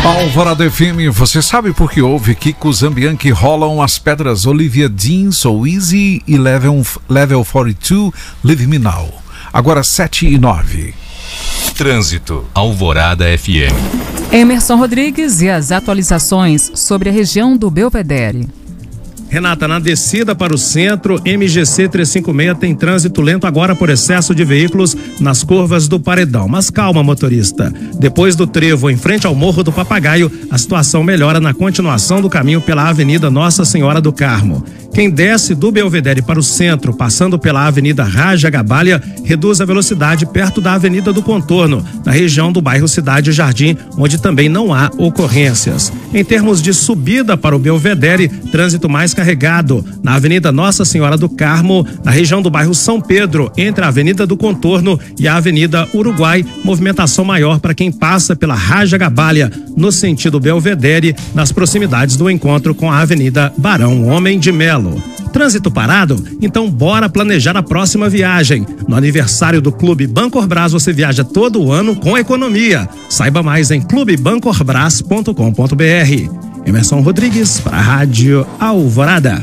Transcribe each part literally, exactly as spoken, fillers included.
Alvorada F M, você sabe por que houve Kiko Zambianchi rolam as pedras Olivia Dean, So Easy e Level, Level quarenta e dois, Leave Me Now. Agora sete e nove. Trânsito, Alvorada F M. Emerson Rodrigues e as atualizações sobre a região do Belvedere. Renata, na descida para o centro, M G C trezentos e cinquenta e seis tem trânsito lento agora por excesso de veículos nas curvas do Paredão. Mas calma, motorista. Depois do trevo em frente ao Morro do Papagaio, a situação melhora na continuação do caminho pela Avenida Nossa Senhora do Carmo. Quem desce do Belvedere para o centro, passando pela Avenida Raja Gabalha, reduz a velocidade perto da Avenida do Contorno, na região do bairro Cidade Jardim, onde também não há ocorrências. Em termos de subida para o Belvedere, trânsito mais carregado na Avenida Nossa Senhora do Carmo, na região do bairro São Pedro, entre a Avenida do Contorno e a Avenida Uruguai, movimentação maior para quem passa pela Raja Gabalha, no sentido Belvedere, nas proximidades do encontro com a Avenida Barão Homem de Melo. Trânsito parado? Então bora planejar a próxima viagem. No aniversário do Clube Bancorbras você viaja todo o ano com economia. Saiba mais em clube bancorbras ponto com ponto br. Emerson Rodrigues para a Rádio Alvorada.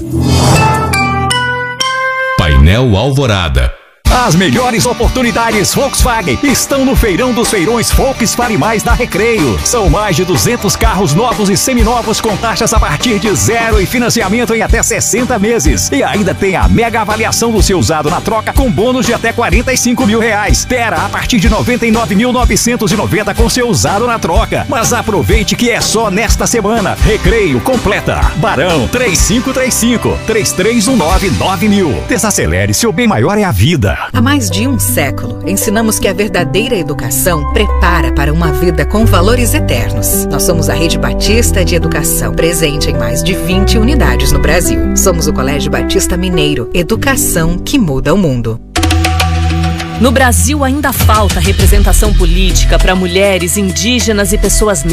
Painel Alvorada. As melhores oportunidades Volkswagen estão no Feirão dos Feirões Volkswagen Mais da Recreio. São mais de duzentos carros novos e seminovos com taxas a partir de zero e financiamento em até sessenta meses. E ainda tem a mega avaliação do seu usado na troca com bônus de até quarenta e cinco mil reais. Terra a partir de noventa e nove mil novecentos e noventa com seu usado na troca. Mas aproveite que é só nesta semana. Recreio completa. Barão três cinco três cinco, três três um nove, nove mil. Desacelere, seu bem maior é a vida. Há mais de um século, ensinamos que a verdadeira educação prepara para uma vida com valores eternos. Nós somos a Rede Batista de Educação, presente em mais de vinte unidades no Brasil. Somos o Colégio Batista Mineiro, educação que muda o mundo. No Brasil ainda falta representação política para mulheres, indígenas e pessoas negras.